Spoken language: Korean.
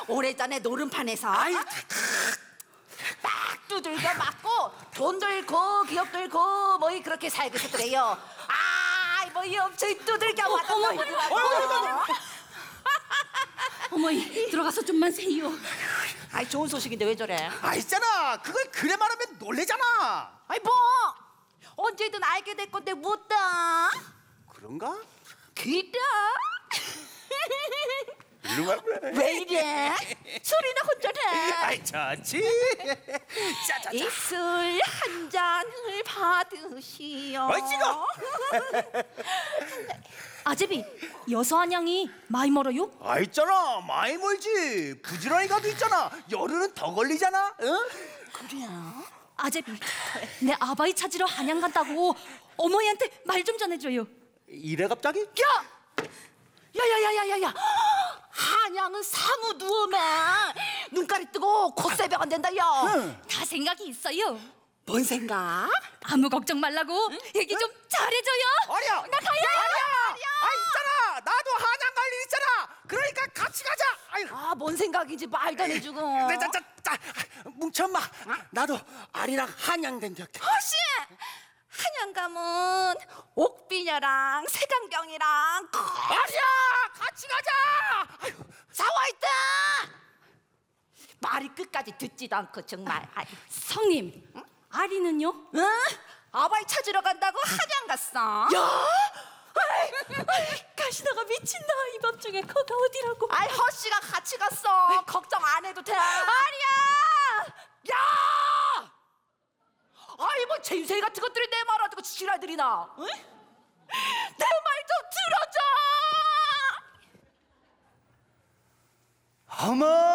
오래전에 노름판에서 막 두들겨 맞고 돈 들고 기업 들고 뭐이 그렇게 살고 있었더래요. 뭐이 엄청 두들겨 맞았다. 어머니 들어가서 좀만 세요. 좋은 소식인데 왜 저래? 있잖아. 그걸 그래 말하면 놀래잖아. 뭐 언제든 알게 될 건데 못다. 그런가? 그래? 이놈아. 왜 이래? 소리나 혼자래. 좋지. 짜자자. 이 술 한 잔을 받으시오. 찍어. 아제비 여서한 양이 많이 멀어요? 있잖아. 많이 멀지. 부지런히 가도 있잖아. 열흘은 더 걸리잖아. 응? 그래? 아제비 내 아바이 찾으러 한양 간다고 어머니한테 말 좀 전해줘요. 이래 갑자기? 야야야야야야! 한양은 사무 누워매. 눈깔이 뜨고 콧새벽 안 된다 야. 다 생각이 있어요. 뭔 생각? 아무 걱정 말라고 얘기 좀 잘해줘요. 아니야. 나 가요. 있잖아. 나도 한양 갈 일 있잖아. 그러니까 같이 가자. 아유. 뭔 생각인지 말도 안 해주고. 뭉쳐마. 나도 아리랑 한양 된 적. 허씨! 한양 가면 옥비녀랑 세강병이랑 아리야, 같이 가자. 아유. 사와있다. 말이 끝까지 듣지도 않고 정말. 성님 아리는요? 응? 아바이 찾으러 간다고 한양 갔어. 가시다가 미친다. 이 밤중에 거가 어디라고. 허씨가 같이 갔어. 걱정 안 해도 돼. 아리야! 야! 뭐 제유세 같은 것들이 내 말 안 듣고 지랄들이나. 응? 내 말 좀 들어줘. 어머.